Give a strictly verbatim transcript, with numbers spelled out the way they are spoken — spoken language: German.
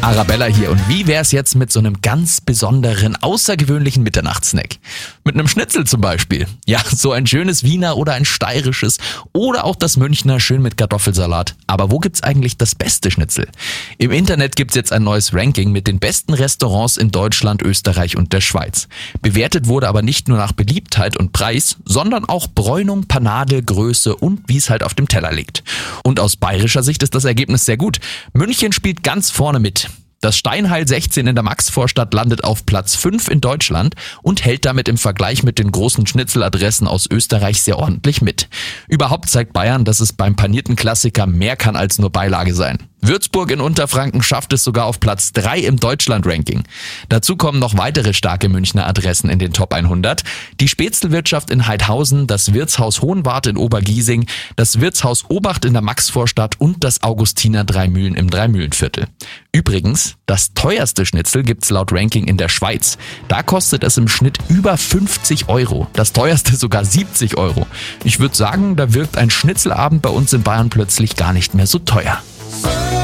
Arabella hier und wie wär's jetzt mit so einem ganz besonderen, außergewöhnlichen Mitternachtssnack? Mit einem Schnitzel zum Beispiel. Ja, so ein schönes Wiener oder ein steirisches oder auch das Münchner schön mit Kartoffelsalat. Aber wo gibt's eigentlich das beste Schnitzel? Im Internet gibt's jetzt ein neues Ranking mit den besten Restaurants in Deutschland, Österreich und der Schweiz. Bewertet wurde aber nicht nur nach Beliebtheit und Preis, sondern auch Bräunung, Panade, Größe und wie es halt auf dem Teller liegt. Und aus bayerischer Sicht ist das Ergebnis sehr gut. München spielt ganz vorne mit. Das Steinheil sechzehn in der Maxvorstadt landet auf Platz fünf in Deutschland und hält damit im Vergleich mit den großen Schnitzeladressen aus Österreich sehr ordentlich mit. Überhaupt zeigt Bayern, dass es beim panierten Klassiker mehr kann als nur Beilage sein. Würzburg in Unterfranken schafft es sogar auf Platz drei im Deutschland-Ranking. Dazu kommen noch weitere starke Münchner Adressen in den Top hundert. Die Spätzlewirtschaft in Heidhausen, das Wirtshaus Hohenwart in Obergiesing, das Wirtshaus Obacht in der Maxvorstadt und das Augustiner Dreimühlen im Dreimühlenviertel. Übrigens, das teuerste Schnitzel gibt's laut Ranking in der Schweiz. Da kostet es im Schnitt über fünfzig Euro. Das teuerste sogar siebzig Euro. Ich würde sagen, da wirkt ein Schnitzelabend bei uns in Bayern plötzlich gar nicht mehr so teuer.